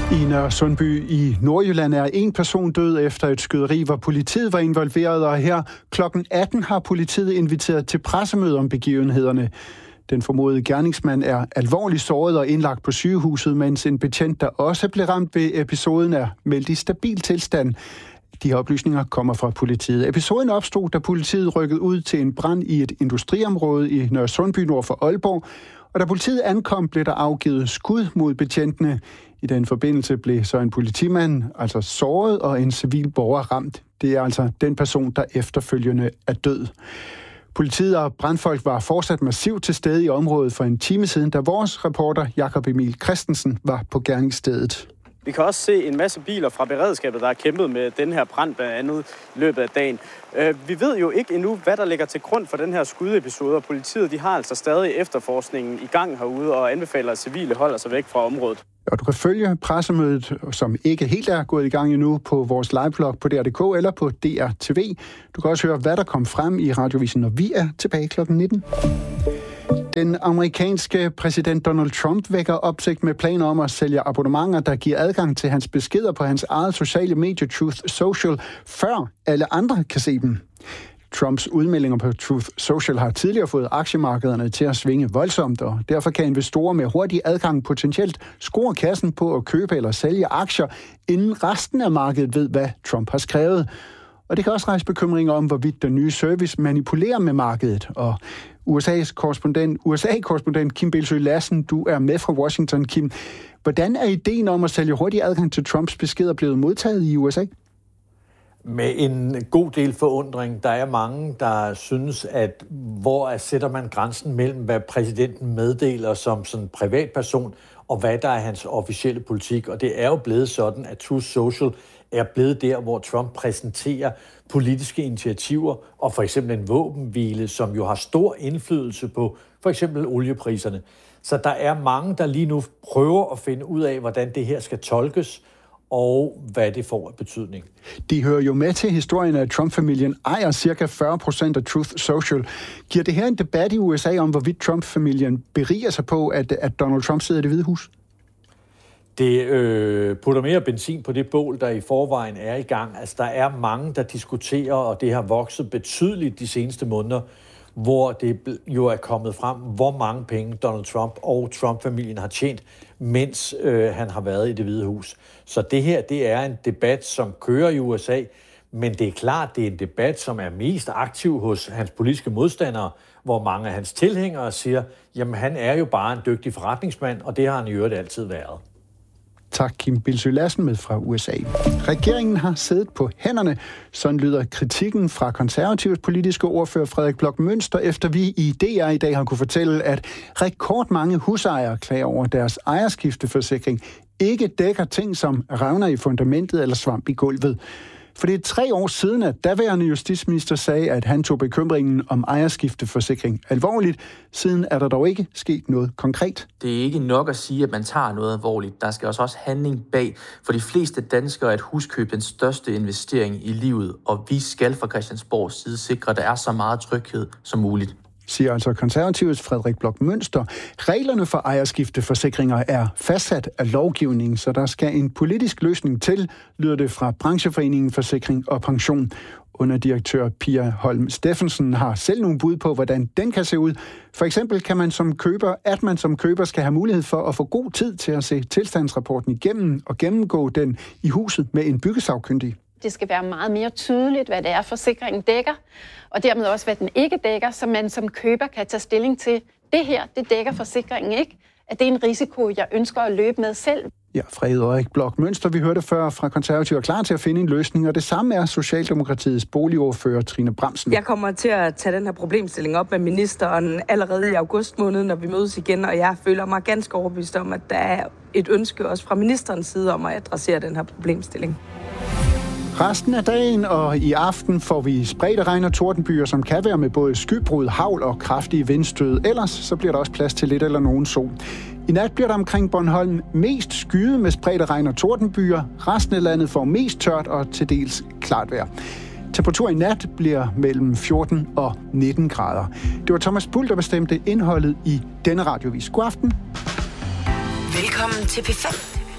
I Nørresundby i Nordjylland er en person død efter et skyderi, hvor politiet var involveret, og her klokken 18 har politiet inviteret til pressemøde om begivenhederne. Den formodede gerningsmand er alvorligt såret og indlagt på sygehuset, mens en betjent, der også blev ramt ved episoden, er meldt i stabil tilstand. De her oplysninger kommer fra politiet. Episoden opstod, da politiet rykkede ud til en brand i et industriområde i Nørresundby nord for Aalborg, og da politiet ankom, blev der afgivet skud mod betjentene. I den forbindelse blev så en politimand altså såret og en civil borger ramt. Det er altså den person, der efterfølgende er død. Politiet og brandfolk var fortsat massivt til stede i området for en time siden, da vores reporter Jakob Emil Christensen var på gerningsstedet. Vi kan også se en masse biler fra beredskabet, der har kæmpet med den her brand blandt andet i løbet af dagen. Vi ved jo ikke endnu, hvad der ligger til grund for den her skudepisode, og politiet de har altså stadig efterforskningen i gang herude og anbefaler, at civile holder sig væk fra området. Og du kan følge pressemødet, som ikke helt er gået i gang endnu, på vores liveblog på DR.dk eller på DR.tv. Du kan også høre, hvad der kom frem i Radiovisen, når vi er tilbage kl. 19. Den amerikanske præsident Donald Trump vækker opsigt med planer om at sælge abonnementer, der giver adgang til hans beskeder på hans eget sociale medie Truth Social, før alle andre kan se dem. Trumps udmeldinger på Truth Social har tidligere fået aktiemarkederne til at svinge voldsomt, og derfor kan investorer med hurtig adgang potentielt score kassen på at købe eller sælge aktier, inden resten af markedet ved, hvad Trump har skrevet. Og det kan også rejse bekymringer om, hvorvidt den nye service manipulerer med markedet. Og USA-korrespondent Kim Bildsøe Lassen, du er med fra Washington. Kim, hvordan er ideen om at sælge hurtig adgang til Trumps beskeder blevet modtaget i USA? Med en god del forundring. Der er mange, der synes, at hvor sætter man grænsen mellem, hvad præsidenten meddeler som sådan en privatperson, og hvad der er hans officielle politik. Og det er jo blevet sådan, at Truth Social er blevet der, hvor Trump præsenterer politiske initiativer, og for eksempel en våbenhvile, som jo har stor indflydelse på for eksempel oliepriserne. Så der er mange, der lige nu prøver at finde ud af, hvordan det her skal tolkes, og hvad det får af betydning. De hører jo med til historien, at Trump-familien ejer ca. 40% af Truth Social. Giver det her en debat i USA om, hvorvidt Trump-familien beriger sig på, at Donald Trump sidder i Det Hvide Hus? Det putter mere benzin på det bål, der i forvejen er i gang. Altså, der er mange, der diskuterer, og det har vokset betydeligt de seneste måneder, hvor det jo er kommet frem, hvor mange penge Donald Trump og Trump-familien har tjent, mens han har været i Det Hvide Hus. Så det her, det er en debat, som kører i USA, men det er klart, det er en debat, som er mest aktiv hos hans politiske modstandere, hvor mange af hans tilhængere siger, jamen han er jo bare en dygtig forretningsmand, og det har han i øvrigt altid været. Tak, Kim Bildsøe Lassen med fra USA. Regeringen har siddet på hænderne. Sådan lyder kritikken fra konservativs politiske ordfører Frederik Bloch Münster, efter vi i DR i dag har kunne fortælle, at rekordmange husejere klager over deres ejerskifteforsikring ikke dækker ting som revner i fundamentet eller svamp i gulvet. For det er 3 år siden, at daværende justitsminister sagde, at han tog bekymringen om ejerskifteforsikring alvorligt. Siden er der dog ikke sket noget konkret. Det er ikke nok at sige, at man tager noget alvorligt. Der skal også handling bag. For de fleste danskere er et huskøb den største investering i livet, og vi skal fra Christiansborgs side sikre, at der er så meget tryghed som muligt. Siger altså konservativets Frederik Bloch Münster. Reglerne for ejerskifteforsikringer er fastsat af lovgivningen, så der skal en politisk løsning til, lyder det fra brancheforeningen Forsikring og Pension. Underdirektør Pia Holm Steffensen har selv nogle bud på, hvordan den kan se ud. For eksempel kan man som køber skal have mulighed for at få god tid til at se tilstandsrapporten igennem og gennemgå den i huset med en byggesagkyndig. Det skal være meget mere tydeligt, hvad det er, forsikringen dækker, og dermed også, hvad den ikke dækker, så man som køber kan tage stilling til, det her, det dækker forsikringen ikke, at det er en risiko, jeg ønsker at løbe med selv. Ja, Frederik Bloch Münster, vi hørte før fra Konservative, er klar til at finde en løsning, og det samme er Socialdemokratiets boligordfører Trine Bramsen. Jeg kommer til at tage den her problemstilling op med ministeren allerede i august måned, når vi mødes igen, og jeg føler mig ganske overbevist om, at der er et ønske også fra ministerens side om at adressere den her problemstilling. Resten af dagen og i aften får vi spredte regn- og tordenbyer, som kan være med både skybrud, hagl og kraftige vindstød. Ellers så bliver der også plads til lidt eller nogen sol. I nat bliver der omkring Bornholm mest skyet med spredte regn- og tordenbyer. Resten af landet får mest tørt og til dels klart vejr. Temperatur i nat bliver mellem 14 og 19 grader. Det var Thomas Bull, der bestemte indholdet i denne radiovis. God aften. Velkommen til P5.